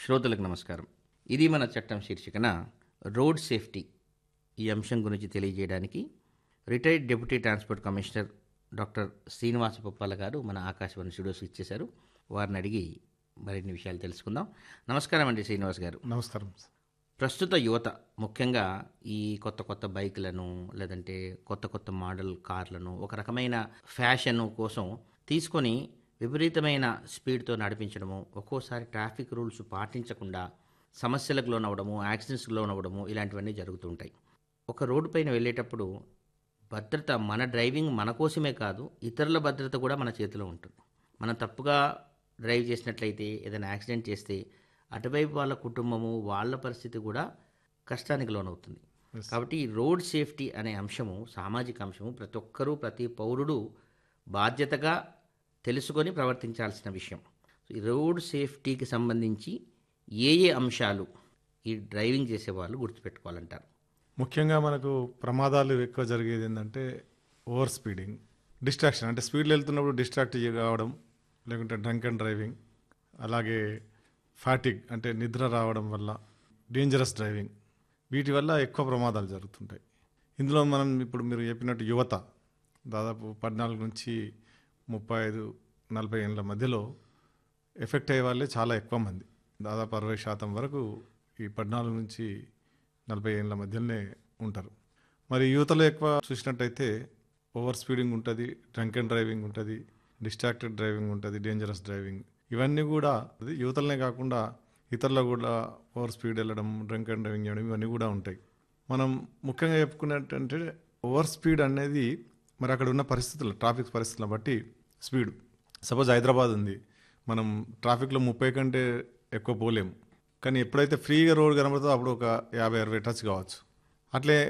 శ్రోతలకు నమస్కారం. ఇది మన చట్టం శీర్షికన రోడ్ సేఫ్టీ ఈ అంశం గురించి తెలియజేయడానికి retired deputy transport commissioner doctor Srinivasa Puppala గారు మన ఆకాశవాణి స్టూడియోస్ ఇచ్చేశారు. వారిని అడిగి మరిన్ని విషయాలు తెలుసుకుందాం. నమస్కారం అండి శ్రీనివాస్ గారు. నమస్కారం. ప్రస్తుత యువత ముఖ్యంగా ఈ కొత్త కొత్త బైకులను లేదంటే కొత్త కొత్త మోడల్ కార్లను ఒక రకమైన ఫ్యాషన్ కోసం తీసుకొని విపరీతమైన స్పీడ్తో నడిపించడము, ఒక్కోసారి ట్రాఫిక్ రూల్స్ పాటించకుండా సమస్యలకు లోనవ్వడము, యాక్సిడెంట్స్కి లోనవ్వడము ఇలాంటివన్నీ జరుగుతుంటాయి. ఒక రోడ్డు పైన వెళ్ళేటప్పుడు భద్రత, మన డ్రైవింగ్ మన కోసమే కాదు, ఇతరుల భద్రత కూడా మన చేతిలో ఉంటుంది. మనం తప్పుగా డ్రైవ్ చేసినట్లయితే ఏదైనా యాక్సిడెంట్ చేస్తే అటువైపు వాళ్ళ కుటుంబము, వాళ్ళ పరిస్థితి కూడా కష్టానికి లోనవుతుంది. కాబట్టి ఈ రోడ్ సేఫ్టీ అనే అంశము సామాజిక అంశము, ప్రతి ఒక్కరూ ప్రతి పౌరుడు బాధ్యతగా తెలుసుకొని ప్రవర్తించాల్సిన విషయం. ఈ రోడ్ సేఫ్టీకి సంబంధించి ఏ ఏ అంశాలు ఈ డ్రైవింగ్ చేసేవాళ్ళు గుర్తుపెట్టుకోవాలంటారు? ముఖ్యంగా మనకు ప్రమాదాలు ఎక్కువ జరిగేది ఏంటంటే ఓవర్ స్పీడింగ్, డిస్ట్రాక్షన్, అంటే స్పీడ్లో వెళ్తున్నప్పుడు డిస్ట్రాక్ట్ కావడం, లేకుంటే డ్రంక్ అండ్ డ్రైవింగ్, అలాగే ఫాటిగ్ అంటే నిద్ర రావడం వల్ల, డేంజరస్ డ్రైవింగ్, వీటి వల్ల ఎక్కువ ప్రమాదాలు జరుగుతుంటాయి. ఇందులో మనం ఇప్పుడు మీరు చెప్పినట్టు యువత దాదాపు 14 నుంచి 35-40 ఏళ్ళ మధ్యలో ఎఫెక్ట్ అయ్యే వాళ్ళే చాలా ఎక్కువ మంది. దాదాపు 60% వరకు ఈ 14 నుంచి 40 ఏళ్ళ మధ్యలోనే ఉంటారు. మరి యువతలో ఎక్కువ చూసినట్టయితే ఓవర్ స్పీడింగ్ ఉంటుంది, డ్రంక్ అండ్ డ్రైవింగ్ ఉంటుంది, డిస్ట్రాక్టెడ్ డ్రైవింగ్ ఉంటుంది, డేంజరస్ డ్రైవింగ్, ఇవన్నీ కూడా యువతలనే కాకుండా ఇతరులు కూడా ఓవర్ స్పీడ్ వెళ్ళడం, డ్రంక్ అండ్ డ్రైవింగ్ చేయడం, ఇవన్నీ కూడా ఉంటాయి. మనం ముఖ్యంగా చెప్పుకున్నట్టంటే ఓవర్ స్పీడ్ అనేది మరి అక్కడ ఉన్న పరిస్థితులు, ట్రాఫిక్ పరిస్థితులను బట్టి స్పీడ్. సపోజ్ హైదరాబాద్ ఉంది, మనం ట్రాఫిక్లో 30 కంటే ఎక్కువ పోలేము. కానీ ఎప్పుడైతే ఫ్రీగా రోడ్ కనబడుతుందో అప్పుడు ఒక 50-60 టచ్ కావచ్చు. అట్లే